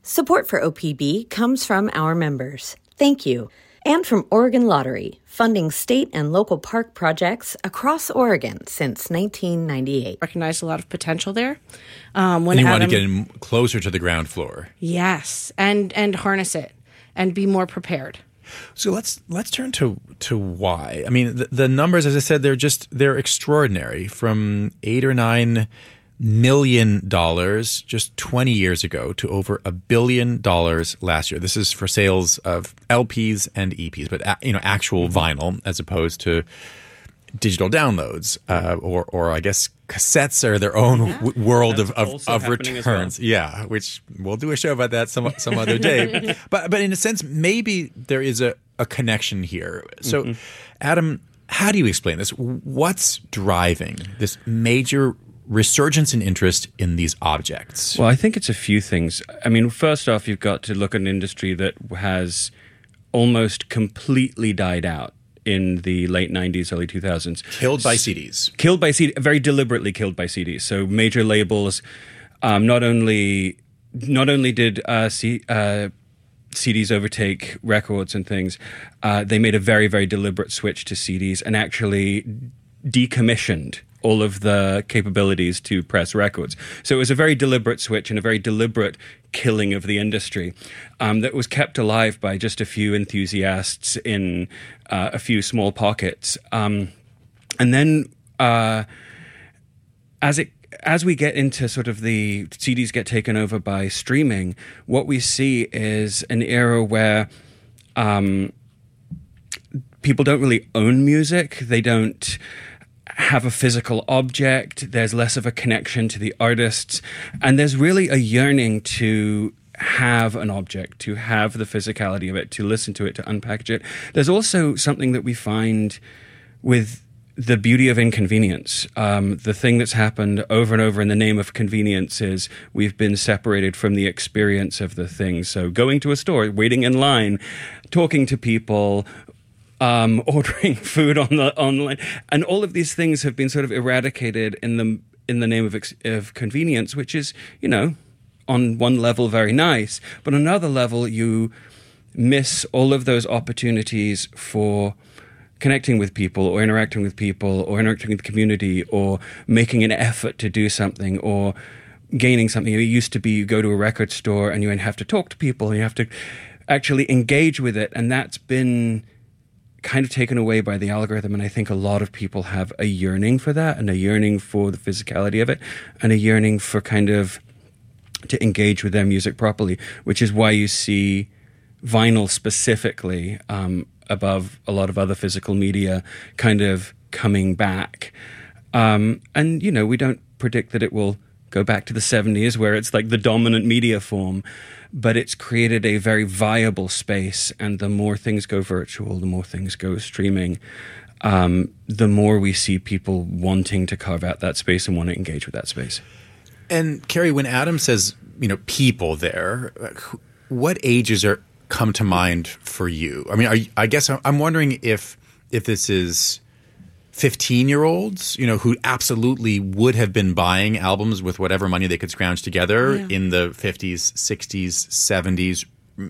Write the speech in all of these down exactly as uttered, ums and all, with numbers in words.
Support for O P B comes from our members. Thank you. And from Oregon Lottery, funding state and local park projects across Oregon since nineteen ninety-eight. Recognized a lot of potential there. Um, when and you Adam, want to get in closer to the ground floor. Yes, and and harness it and be more prepared. So let's let's turn to to why. I mean, the, the numbers, as I said, they're just they're extraordinary. From eight or nine million dollars just twenty years ago to over a billion dollars last year. This is for sales of L Ps and E Ps, but you know, actual vinyl as opposed to digital downloads, uh, or or I guess cassettes are their own yeah. w- world That's of of, of returns. Well. Yeah, which we'll do a show about that some some other day. but but in a sense, maybe there is a, a connection here. So, mm-hmm. Adam, how do you explain this? What's driving this major resurgence in interest in these objects? Well, I think it's a few things. I mean, first off, you've got to look at an industry that has almost completely died out in the late nineties, early two thousands. Killed by C Ds. Killed by C Ds, very deliberately killed by C Ds. So major labels um, not only not only did uh, C, uh, C Ds overtake records and things, uh, they made a very, very deliberate switch to C Ds and actually decommissioned all of the capabilities to press records. So it was a very deliberate switch and a very deliberate killing of the industry um, that was kept alive by just a few enthusiasts in uh, a few small pockets. Um, and then uh, as it as we get into sort of the C Ds get taken over by streaming, what we see is an era where um, people don't really own music. They don't have a physical object. There's less of a connection to the artists. And there's really a yearning to have an object, to have the physicality of it, to listen to it, to unpackage it. There's also something that we find with the beauty of inconvenience. Um, the thing that's happened over and over in the name of convenience is we've been separated from the experience of the thing. So going to a store, waiting in line, talking to people, Um, ordering food on the online, and all of these things have been sort of eradicated in the in the name of ex, of convenience, which is, you know, on one level very nice, but on another level you miss all of those opportunities for connecting with people or interacting with people or interacting with the community or making an effort to do something or gaining something. It used to be you go to a record store and you have to talk to people and you have to actually engage with it, and that's been kind of taken away by the algorithm. And I think a lot of people have a yearning for that and a yearning for the physicality of it and a yearning for kind of to engage with their music properly, which is why you see vinyl specifically um, above a lot of other physical media kind of coming back. Um, and, you know, we don't predict that it will go back to the seventies where it's like the dominant media form, but it's created a very viable space. And the more things go virtual, the more things go streaming, um, the more we see people wanting to carve out that space and want to engage with that space. And Carrie, when Adam says, you know, people there, what ages are come to mind for you? I mean, are, I guess I'm wondering if if this is fifteen-year-olds, you know, who absolutely would have been buying albums with whatever money they could scrounge together yeah. in the fifties, sixties, seventies,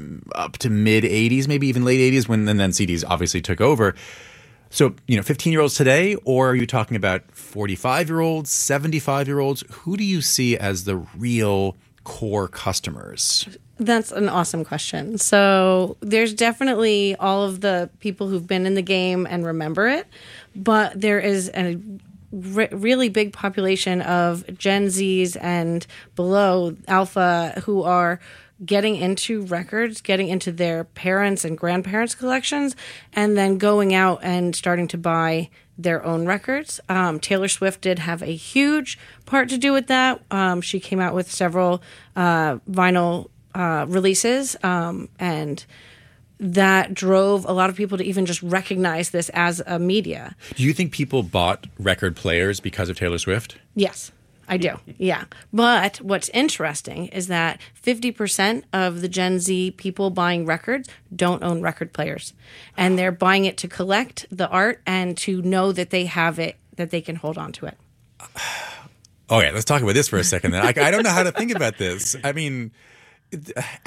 up to mid-eighties, maybe even late eighties, when and then C Ds obviously took over. So, you know, fifteen-year-olds today, or are you talking about forty-five-year-olds, seventy-five-year-olds? Who do you see as the real core customers? That's an awesome question. So there's definitely all of the people who've been in the game and remember it, but there is a re- really big population of Gen Zs and below, Alpha, who are getting into records, getting into their parents' and grandparents' collections, and then going out and starting to buy their own records. Um, Taylor Swift did have a huge part to do with that. Um, she came out with several uh, vinyl uh, releases, um, and that drove a lot of people to even just recognize this as a media. Do you think people bought record players because of Taylor Swift? Yes. I do, yeah. But what's interesting is that fifty percent of the Gen Z people buying records don't own record players. And they're buying it to collect the art and to know that they have it, that they can hold on to it. Oh, yeah, let's talk about this for a second then. I, I don't know how to think about this. I mean...